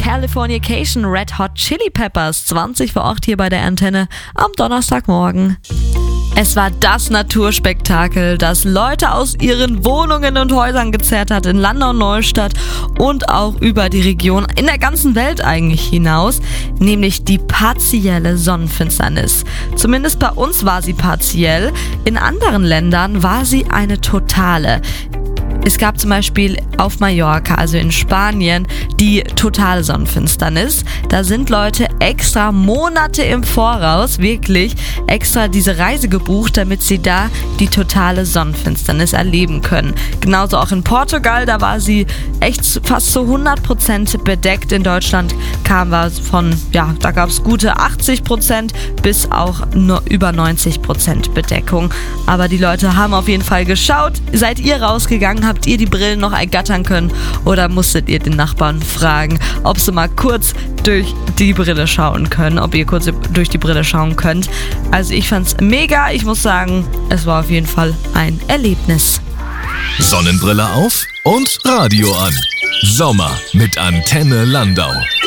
Californication Red Hot Chili Peppers, 20 vor 8 hier bei der Antenne am Donnerstagmorgen. Es war das Naturspektakel, das Leute aus ihren Wohnungen und Häusern gezerrt hat in Landau-Neustadt und auch über die Region, in der ganzen Welt eigentlich hinaus, nämlich die partielle Sonnenfinsternis. Zumindest bei uns war sie partiell, in anderen Ländern war sie eine totale. Es gab zum Beispiel auf Mallorca, also in Spanien, die totale Sonnenfinsternis. Da sind Leute extra Monate im Voraus, wirklich extra diese Reise gebucht, damit sie da die totale Sonnenfinsternis erleben können. Genauso auch in Portugal, da war sie echt fast zu 100% bedeckt. In Deutschland kam was von, da gab es gute 80% bis auch nur über 90% Bedeckung. Aber die Leute haben auf jeden Fall geschaut. Seid ihr rausgegangen? Habt ihr die Brillen noch ergattern können oder musstet ihr den Nachbarn fragen, ob sie mal kurz durch die Brille schauen können, ob ihr kurz durch die Brille schauen könnt? Also ich fand's mega, ich muss sagen, es war auf jeden Fall ein Erlebnis. Sonnenbrille auf und Radio an. Sommer mit Antenne Landau.